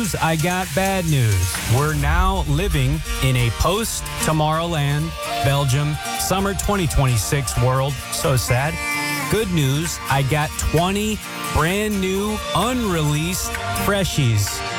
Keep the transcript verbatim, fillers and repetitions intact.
I got bad news. We're now living in a post-Tomorrowland, Belgium, summer twenty twenty-six world. So sad. Good news, I got twenty brand new, unreleased freshies